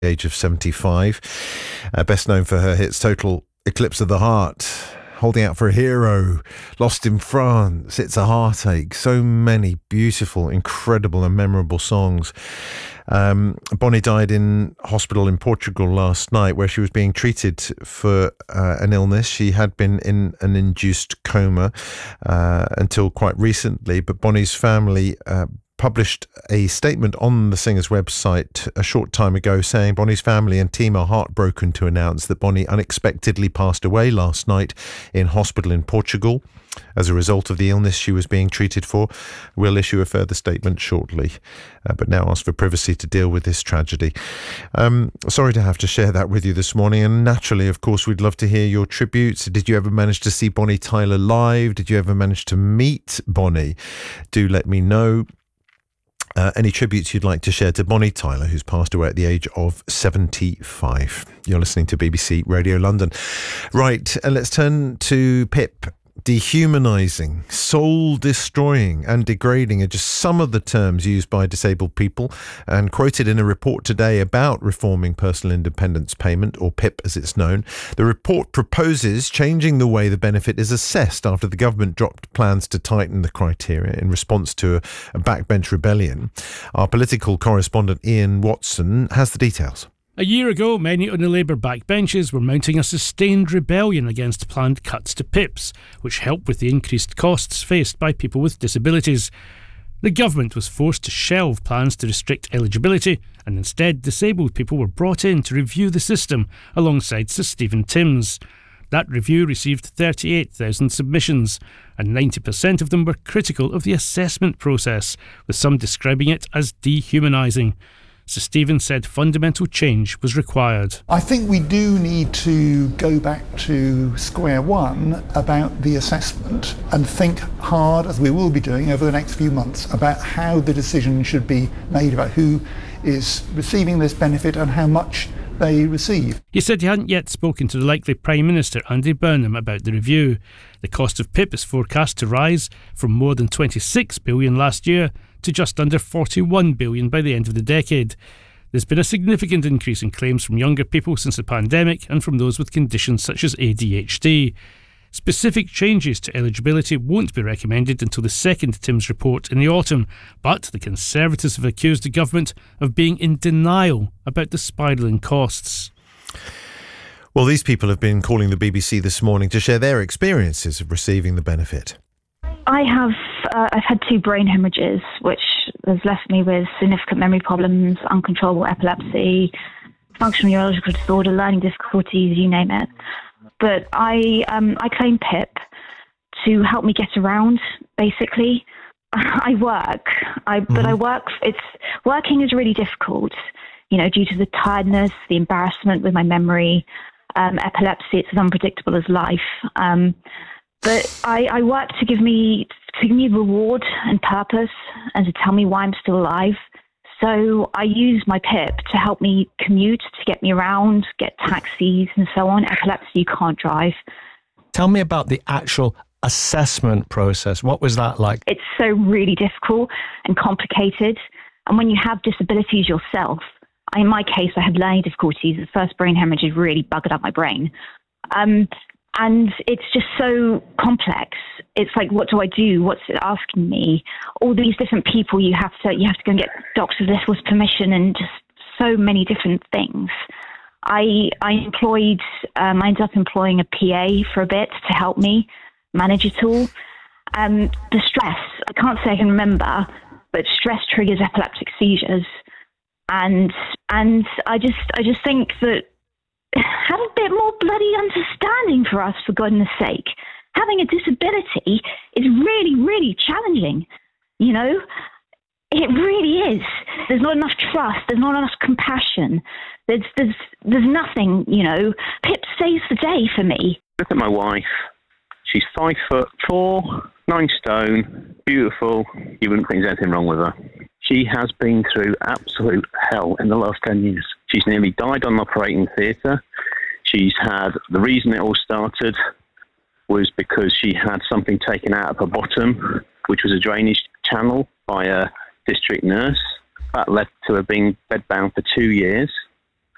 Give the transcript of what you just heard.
age of 75. Best known for her hits Total Eclipse of the Heart, Holding Out for a Hero, Lost in France, It's a Heartache. So many beautiful, incredible and memorable songs. Bonnie died in hospital in Portugal last night, where she was being treated for an illness. She had been in an induced coma until quite recently, but Bonnie's family published a statement on the singer's website a short time ago saying Bonnie's family and team are heartbroken to announce that Bonnie unexpectedly passed away last night in hospital in Portugal as a result of the illness she was being treated for. We'll issue a further statement shortly, but now ask for privacy to deal with this tragedy. Sorry to have to share that with you this morning, and naturally, of course, we'd love to hear your tributes. Did you ever manage to see Bonnie Tyler live? Did you ever manage to meet Bonnie? Do let me know. Any tributes you'd like to share to Bonnie Tyler, who's passed away at the age of 75. You're listening to BBC Radio London. Right, let's turn to Pip. Dehumanising, soul-destroying and degrading are just some of the terms used by disabled people and quoted in a report today about reforming personal independence payment, or PIP as it's known. The report proposes changing the way the benefit is assessed after the government dropped plans to tighten the criteria in response to a backbench rebellion. Our political correspondent Ian Watson has the details. A year ago, many on the Labour backbenches were mounting a sustained rebellion against planned cuts to PIPs, which help with the increased costs faced by people with disabilities. The government was forced to shelve plans to restrict eligibility, and instead disabled people were brought in to review the system alongside Sir Stephen Timms. That review received 38,000 submissions, and 90% of them were critical of the assessment process, with some describing it as dehumanising. Sir Stephen said fundamental change was required. I think we do need to go back to square one about the assessment and think hard, as we will be doing over the next few months, about how the decision should be made about who is receiving this benefit and how much they receive. He said he hadn't yet spoken to the likely Prime Minister Andy Burnham about the review. The cost of PIP is forecast to rise from more than $26 billion last year to just under $41 billion by the end of the decade. There's been a significant increase in claims from younger people since the pandemic and from those with conditions such as ADHD. Specific changes to eligibility won't be recommended until the second Timms report in the autumn, but the Conservatives have accused the government of being in denial about the spiralling costs. Well, these people have been calling the BBC this morning to share their experiences of receiving the benefit. I've had 2 brain hemorrhages, which has left me with significant memory problems, uncontrollable epilepsy, functional neurological disorder, learning difficulties, you name it. But I claim PIP to help me get around, basically. I work, working is really difficult, due to the tiredness, the embarrassment with my memory, epilepsy. It's as unpredictable as life. But I work to give me reward and purpose and to tell me why I'm still alive. So I use my PIP to help me commute, to get me around, get taxis and so on. Epilepsy, you can't drive. Tell me about the actual assessment process. What was that like? It's so really difficult and complicated. And when you have disabilities yourself, in my case, I had learning difficulties. The first brain hemorrhage had really buggered up my brain. And it's just so complex. It's like, what do I do? What's it asking me? All these different people you have to go and get Dr. Little's permission and just so many different things. I ended up employing a PA for a bit to help me manage it all. The stress, I can't say I can remember, but stress triggers epileptic seizures. And I just think that have a bit more bloody understanding for us, for goodness sake. Having a disability is really, really challenging, It really is. There's not enough trust. There's not enough compassion. There's nothing, PIP saves the day for me. Look at my wife. She's 5'4", 9 stone, beautiful. You wouldn't think there's anything wrong with her. She has been through absolute hell in the last 10 years. She's nearly died on operating theatre. The reason it all started was because she had something taken out of her bottom, which was a drainage channel by a district nurse. That led to her being bedbound for 2 years.